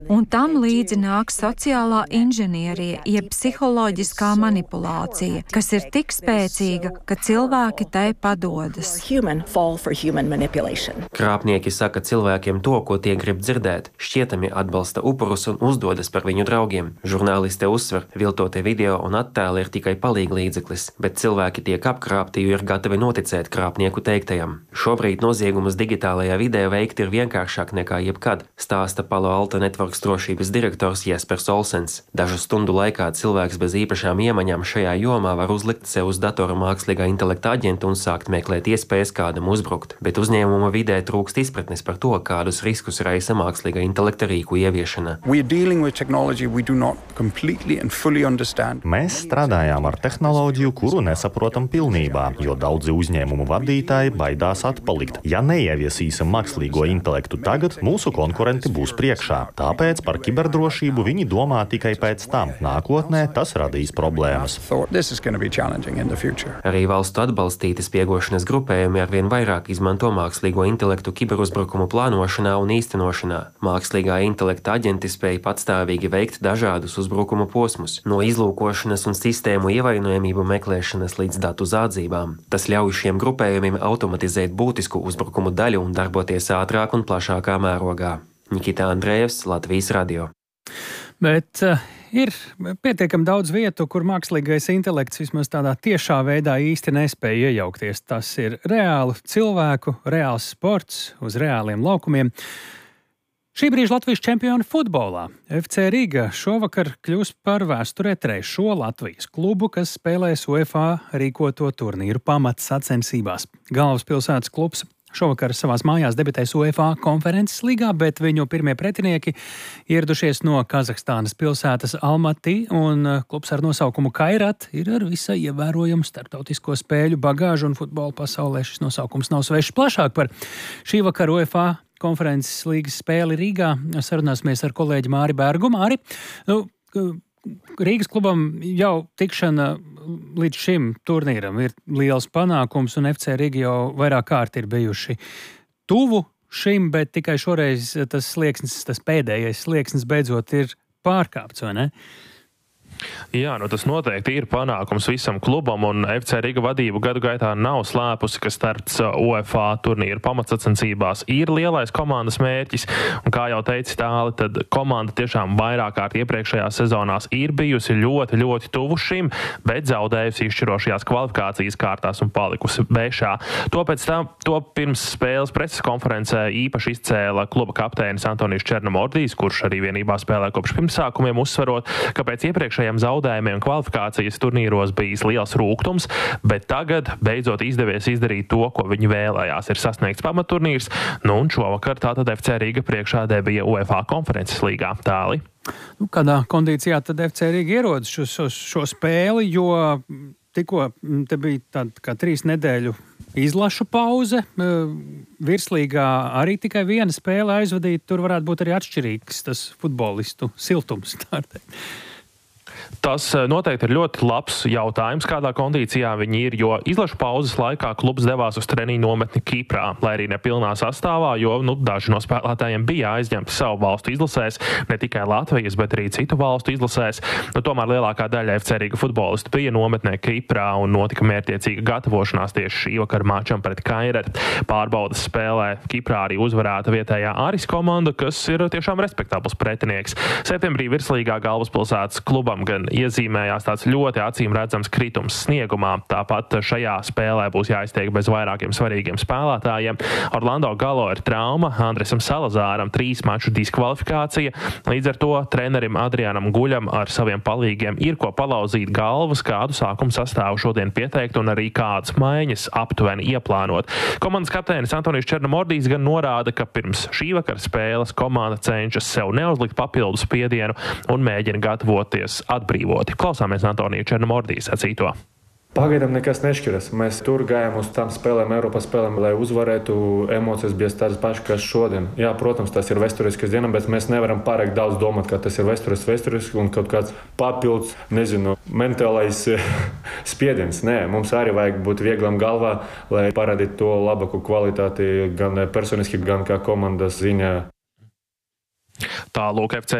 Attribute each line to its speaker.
Speaker 1: Un tam līdzi nāk sociālā inženierija, jeb psiholoģiskā manipulācija, kas ir tik spēcīga, ka cilvēki tai padodas.
Speaker 2: Krāpnieki saka cilvēkiem to, ko tie grib dzirdēt, šķietami atbalsta upurus un uzdodas par viņu draugiem. Žurnāliste uzsver, viltotie video un attēli ir tikai palīglīdzeklis, bet cilvēki tiek apkrāpti, jo ir gatavi noticēt krāpnieku teiktajam. Šobrīd noziegumus digitālajā vidē veikt ir vienkāršāk nekā jebkad, stāsta Palo Alto Networks drošības direktors Jespers Olsens. Dažu stundu laikā cilvēks bez īpašām iemaņām šajā jomā var uzlikt sev uz datora mākslīgā intelekta aģentu un sākt meklēt iespējas kādam uzbrukt, bet uzņēmuma vidē trūkst izpratnes par to, kādus riskus raisa mākslīgā intelekta rīku ieviešana.
Speaker 3: Mēs strādājām ar tehnoloģiju, kuru nesaprotam pilnībā, jo daudzi uzņēmumu vadītāji baidās atpalikt. Ja neieviesīsim mākslīgo intelektu tagad, mūsu konkurenti būs priekšā. Tāpēc par kiberdrošību viņi domā tikai pēc tam. Nākotnē tas radīs problēmas.
Speaker 2: Arī valstu atbalstīti spiegošanas grupējumi arvien vairāk izmanto mākslīgo intelektu kiberuzbrukumu plānošanā un īstenošanā. Mākslīgā intelekta aģenti spēj patstāvīgi veikt dažādus uzbrukumu posmus, no izlūkošanas un sistēmu ievainojamību meklēšanas līdz datu zādzībām. Tas ļauj šiem grupējumiem automatizēt būtisku uzbrukumu daļu un darboties ātrāk un plašākā mērogā. Nikita Andrejevs, Latvijas radio.
Speaker 4: Bet ir pietiekami daudz vietu, kur mākslīgais intelekts vismaz tādā tiešā veidā īsti nespēja iejaukties. Tas ir reāli cilvēku, reāls sports uz reāliem laukumiem. Šī brīža Latvijas čempioni futbolā. FC Riga šovakar kļūs par vēsturē trešo Latvijas klubu, kas spēlēs UEFA rīkoto turnīru pamatsacensībās. Galvaspilsētas klubs šovakar savās mājās debitēs UEFA konferences līgā, bet viņu pirmie pretinieki ieradušies no Kazahstānas pilsētas Almatī, un klubs ar nosaukumu Kairat ir ar visai ievērojumu starptautisko spēļu bagāžu, un futbola pasaulē šis nosaukums nav svešs. Plašāk par šī vakara UEFA konferences līgas spēli Rīgā sarunāsimies ar kolēģi Māri Bergu. Māri, Rīgas klubam jau tikšana līdz šim turnīram ir liels panākums, un FC Riga jau vairāk kārt ir bijuši tuvu šim, bet tikai šoreiz tas slieksnis, tas pēdējais slieksnis beidzot ir pārkāpts, vai ne?
Speaker 5: Jā, tas noteikti ir panākums visam klubam, un FC Riga vadība gadu gaitā nav slēpusi, ka starts UEFA turnīra pamatsacensībās ir lielais komandas mērķis, un kā jau teici Tāli, tad komanda tiešām vairāk kārt iepriekšējās sezonās ir bijusi ļoti, ļoti tuvu šim, bet zaudējusi izšķirošajās kvalifikācijas kārtās un palikusi bešā. To pirms spēles preses konferencē īpaši izcēla kluba kapteinis Antonijs Černomordijs, kurš arī vienībā spēlē kopš pirmsākumiem, uzsvarot, ka pēc iepriekšējiem zaudējumiem kvalifikācijas turnīros bijis liels rūgtums, bet tagad beidzot izdevies izdarīt to, ko viņi vēlējās. Ir sasniegts pamatturnīrs, un šovakar tātad FC Riga priekšā debija UEFA konferences līgā. Tāli.
Speaker 4: Kādā kondīcijā tad FC Riga ierodas šo spēli, jo tikko te bija tāda kā 3 nedēļu izlašu pauze, virslīgā arī tikai viena spēle aizvadīt, tur varētu būt arī atšķirīgs tas futbolistu siltums.
Speaker 5: Tas noteikti ir ļoti labs jautājums, kādā kondīcijā viņi ir, jo izlašu pauzes laikā klubs devās uz treniņu nometni Kiprā, lai arī nepilnā sastāvā, jo daži no spēlētājiem bija aizņemti savu valstu izlasēs, ne tikai Latvijas, bet arī citu valstu izlasēs. Tomēr lielākā daļa FC Riga futbolistu bija nometnē Kiprā un notika mērķiecīga gatavošanās tieši šī vakara mačam pret Kairat. Pārbaudas spēlē Kiprā arī uzvarēta vietējā Aris komanda, kas ir tiešām respektabls pretinieks. Septembrī virslīgā galvaspilsētas klubam gan iezīmējās tāds ļoti acīm redzams kritums sniegumā. Tāpat šajā spēlē būs jāiztiek bez vairākiem svarīgiem spēlētājiem. Orlando Galo ir trauma, Andresam Salazāram 3 maču diskvalifikācija. Līdz ar to trenerim Adrianam Guļam ar saviem palīgiem ir ko palauzīt galvas, kādu sākumu sastāvu šodien pieteikt un arī kādas maiņas aptuveni ieplānot. Komandas kapteinis Antonijs Černomordijs gan norāda, ka pirms šī vakara spēles komanda cenšas sev neuzlikt papildus spiedienu un mēģina gatavoties atbrīvoti. Klausāmies Antoniju Černomordiju sacīto.
Speaker 6: Pagaidām nekas nešķiras. Mēs tur gājām uz tām spēlēm, Eiropas spēlēm, lai uzvarētu. Emocijas bija tādas pašas, kā šodien. Jā, protams, tas ir vēsturiskas diena, bet mēs nevaram pārāk daudz domāt, ka tas ir vēsturisks un kaut kāds papildus, mentālais spiediens. Nē, mums arī vajag būt vieglam galvā, lai parādītu to labāku kvalitāti gan personiski, gan kā komandas ziņā.
Speaker 5: Tālūk FC